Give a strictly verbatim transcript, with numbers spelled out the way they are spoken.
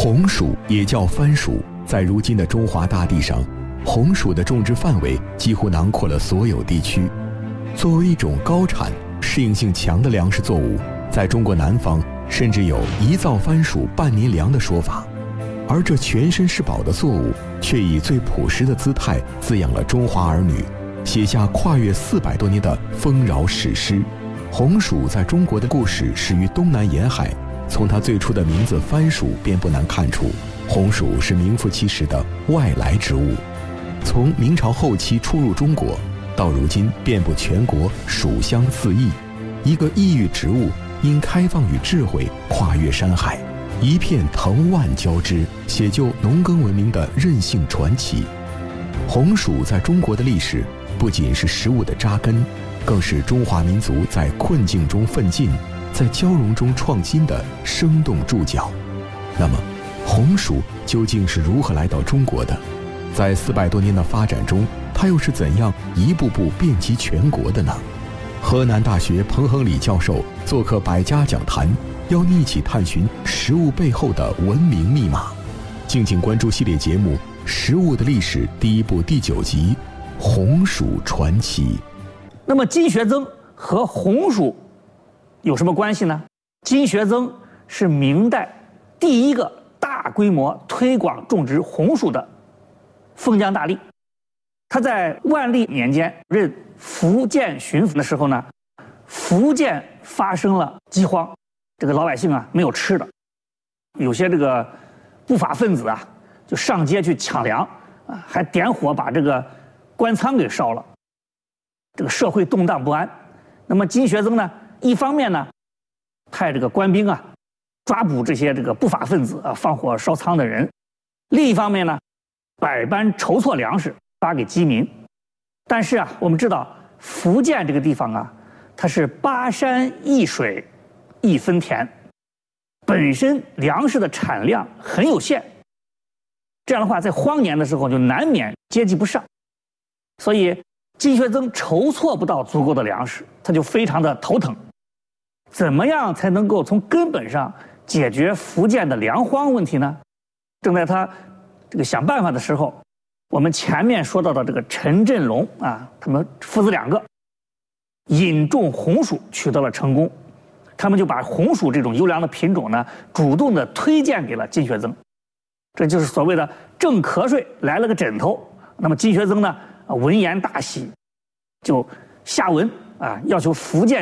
红薯也叫番薯，在如今的中华大地上，红薯的种植范围几乎囊括了所有地区。作为一种高产、适应性强的粮食作物，在中国南方甚至有一造番薯半年粮的说法。而这全身是宝的作物，却以最朴实的姿态滋养了中华儿女，写下跨越四百多年的丰饶史诗。红薯在中国的故事始于东南沿海，从它最初的名字番薯便不难看出，红薯是名副其实的外来植物。从明朝后期初入中国，到如今遍布全国，薯香四溢，一个异域植物因开放与智慧跨越山海，一片藤蔓交织，写就农耕文明的韧性传奇。红薯在中国的历史不仅是食物的扎根，更是中华民族在困境中奋进，在交融中创新的生动注脚。那么红薯究竟是如何来到中国的？在四百多年的发展中，它又是怎样一步步遍及全国的呢？河南大学彭亨礼教授做客百家讲坛，邀你一起探寻食物背后的文明密码。敬请关注系列节目《食物的历史》第一部第九集《红薯传奇》。 那么金学增和红薯有什么关系呢？金学增是明代第一个大规模推广种植红薯的封疆大吏。他在万历年间任福建巡抚的时候呢，福建发生了饥荒，这个老百姓啊没有吃的，有些这个不法分子啊就上街去抢粮啊，还点火把这个官仓给烧了，这个社会动荡不安。那么金学增呢，一方面呢派这个官兵啊抓捕这些这个不法分子啊放火烧仓的人，另一方面呢百般筹措粮食发给饥民。但是啊我们知道福建这个地方啊，它是巴山一水一分田，本身粮食的产量很有限，这样的话在荒年的时候就难免接济不上，所以金学增筹措不到足够的粮食，他就非常的头疼。怎么样才能够从根本上解决福建的粮荒问题呢？正在他这个想办法的时候，我们前面说到的这个陈振龙啊，他们父子两个引种红薯取得了成功，他们就把红薯这种优良的品种呢，主动的推荐给了金学增，这就是所谓的正瞌睡来了个枕头。那么金学增呢，闻言大喜，就下文啊要求福建